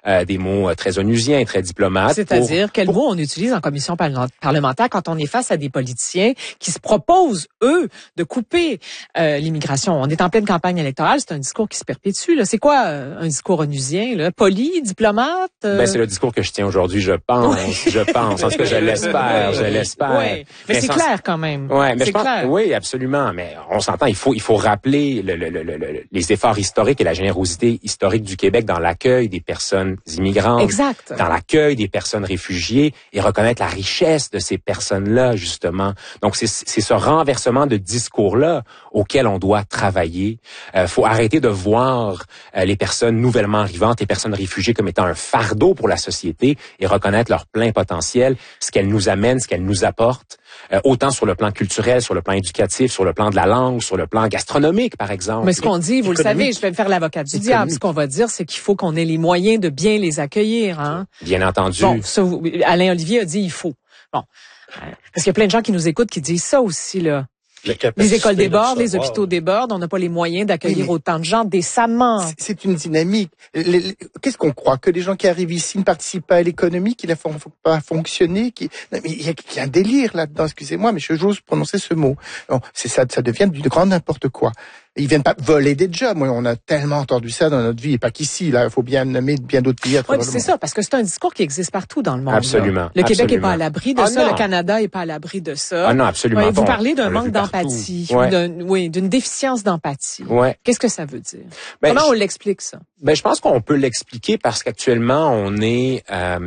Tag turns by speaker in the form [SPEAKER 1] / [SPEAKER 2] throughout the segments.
[SPEAKER 1] des mots très onusiens, très diplomates.
[SPEAKER 2] C'est-à-dire, quels mots on utilise en commission parlementaire quand on est face à des politiciens qui se proposent, eux, de couper l'immigration? On est en pleine campagne électorale, c'est un discours qui se perpétue. Là. C'est quoi un discours onusien? Là? Poli, diplomate?
[SPEAKER 1] C'est le discours que je tiens aujourd'hui, je pense. En tout cas, je l'espère.
[SPEAKER 2] Oui, mais c'est clair quand même.
[SPEAKER 1] Ouais, mais
[SPEAKER 2] c'est clair.
[SPEAKER 1] Oui, absolument. Mais on s'entend, il faut rappeler les efforts historiques et la générosité historique du Québec dans l'accueil des personnes immigrantes,
[SPEAKER 2] exact,
[SPEAKER 1] dans l'accueil des personnes réfugiées et reconnaître la richesse de ces personnes-là, justement. Donc, c'est ce renversement de discours-là auquel on doit travailler. Faut arrêter de voir les personnes nouvellement arrivantes, les personnes réfugiées comme étant un fardeau pour la société et reconnaître leur plein potentiel, ce qu'elles nous amènent, ce qu'elles nous apportent, autant sur le plan culturel, sur le plan éducatif, sur le plan de la langue, sur le plan gastronomique, par exemple.
[SPEAKER 2] Mais ce qu'on dit, vous le savez, je vais me faire l'avocat du diable. Ce qu'on va dire, c'est qu'il faut qu'on ait les moyens de bien les accueillir. Hein?
[SPEAKER 1] Bien entendu.
[SPEAKER 2] Bon, ça, Alain Olivier a dit il faut. Bon, parce qu'il y a plein de gens qui nous écoutent qui disent ça aussi, là. Les écoles débordent, les hôpitaux débordent, on n'a pas les moyens d'accueillir autant de gens décemment.
[SPEAKER 3] C'est une dynamique. Qu'est-ce qu'on croit? Que les gens qui arrivent ici ne participent pas à l'économie, qu'ils ne font pas fonctionner? Non, mais il y a un délire là-dedans, excusez-moi, mais j'ose prononcer ce mot. Non, ça devient du grand n'importe quoi. Ils viennent pas voler des jobs. Moi, on a tellement entendu ça dans notre vie, et pas qu'ici. Là, il faut bien nommer bien d'autres pays à travers le monde.
[SPEAKER 2] C'est ça, parce que c'est un discours qui existe partout dans le monde.
[SPEAKER 1] Absolument.
[SPEAKER 2] Là. Le Québec est pas à l'abri de ça, le Canada est pas à l'abri de ça.
[SPEAKER 1] Ah non, absolument.
[SPEAKER 2] Ouais, vous parlez d'un manque d'empathie, d'une déficience d'empathie.
[SPEAKER 1] Ouais.
[SPEAKER 2] Qu'est-ce que ça veut dire? Comment on l'explique ça?
[SPEAKER 1] Je pense qu'on peut l'expliquer parce qu'actuellement on est,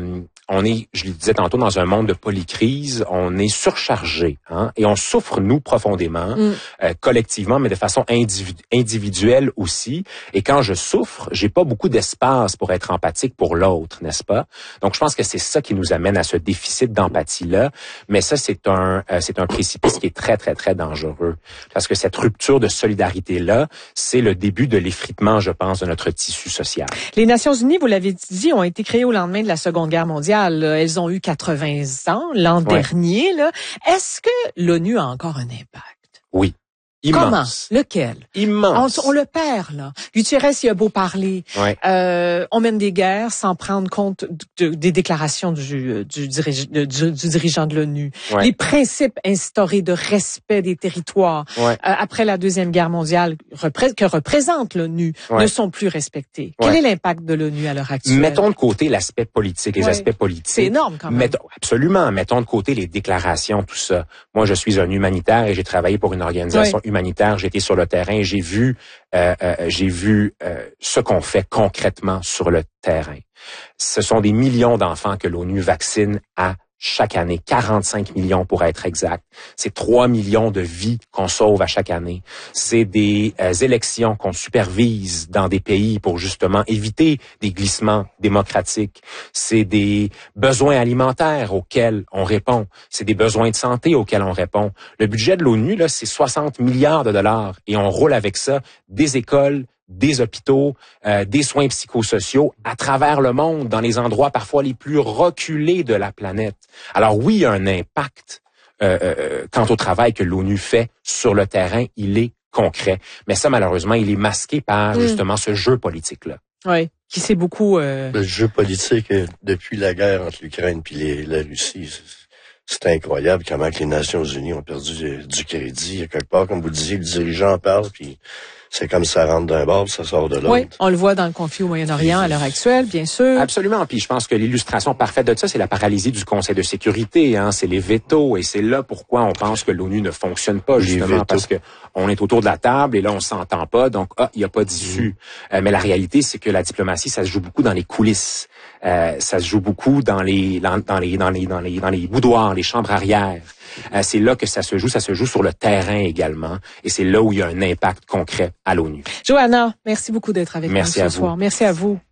[SPEAKER 1] je le disais tantôt, dans un monde de polycrise, on est surchargé, hein, et on souffre nous profondément, collectivement, mais de façon individuelle aussi. Et quand je souffre, j'ai pas beaucoup d'espace pour être empathique pour l'autre, n'est-ce pas? Donc je pense que c'est ça qui nous amène à ce déficit d'empathie-là. Mais ça, c'est un précipice qui est très très très dangereux parce que cette rupture de solidarité-là, c'est le début de l'effritement, je pense, de notre tissu social.
[SPEAKER 2] Les Nations Unies, vous l'avez dit, ont été créées au lendemain de la Seconde Guerre mondiale. Elles ont eu 80 ans l'an dernier. Là. Est-ce que l'ONU a encore un impact?
[SPEAKER 1] Oui. Immense.
[SPEAKER 2] Comment? Lequel?
[SPEAKER 1] Immense.
[SPEAKER 2] On le perd, là. Gutiérrez, il a beau parler. On mène des guerres sans prendre compte des déclarations du dirigeant de l'ONU. Les principes instaurés de respect des territoires après la Deuxième Guerre mondiale que représente l'ONU ne sont plus respectés. Quel est l'impact de l'ONU à l'heure actuelle?
[SPEAKER 1] Mettons de côté l'aspect politique, les aspects politiques.
[SPEAKER 2] C'est énorme quand même.
[SPEAKER 1] Absolument. Mettons de côté les déclarations, tout ça. Moi, je suis un humanitaire et j'ai travaillé pour une organisation humanitaire, j'ai été sur le terrain et j'ai vu ce qu'on fait concrètement sur le terrain. Ce sont des millions d'enfants que l'ONU vaccine à chaque année, 45 millions pour être exact. C'est 3 millions de vies qu'on sauve à chaque année. C'est des élections qu'on supervise dans des pays pour justement éviter des glissements démocratiques. C'est des besoins alimentaires auxquels on répond. C'est des besoins de santé auxquels on répond. Le budget de l'ONU, là, c'est 60 milliards de dollars et on roule avec ça des écoles, des hôpitaux, des soins psychosociaux à travers le monde, dans les endroits parfois les plus reculés de la planète. Alors oui, il y a un impact quant au travail que l'ONU fait sur le terrain, il est concret. Mais ça, malheureusement, il est masqué par justement ce jeu politique-là.
[SPEAKER 2] Oui, qui s'est beaucoup...
[SPEAKER 4] Le jeu politique, depuis la guerre entre l'Ukraine et la Russie, c'est incroyable comment que les Nations Unies ont perdu du crédit. Quelque part, comme vous disiez, le dirigeant parle, puis c'est comme ça rentre d'un bord, ça sort de l'autre.
[SPEAKER 2] Oui, on le voit dans le conflit au Moyen-Orient à l'heure actuelle, bien sûr.
[SPEAKER 1] Absolument. Puis je pense que l'illustration parfaite de ça, c'est la paralysie du Conseil de sécurité. Hein, c'est les vétos, et c'est là pourquoi on pense que l'ONU ne fonctionne pas, justement, parce que on est autour de la table et là on s'entend pas, donc il y a pas d'issue. Mais la réalité, c'est que la diplomatie, ça se joue beaucoup dans les coulisses. Ça se joue beaucoup dans les boudoirs, les chambres arrière. C'est là que ça se joue sur le terrain également, et c'est là où il y a un impact concret à l'ONU.
[SPEAKER 2] Johanna, merci beaucoup d'être avec nous ce soir. Merci à vous.